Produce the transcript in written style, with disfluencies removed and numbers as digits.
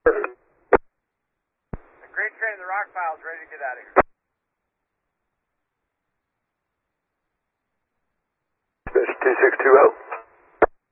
The Green Train and the Rock Pile's ready to get out of here. Dispatch 2620.